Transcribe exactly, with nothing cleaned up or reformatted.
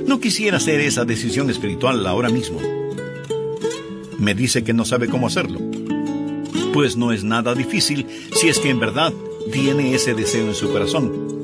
No quisiera hacer esa decisión espiritual ahora mismo. Me dice que no sabe cómo hacerlo. Pues no es nada difícil si es que en verdad tiene ese deseo en su corazón.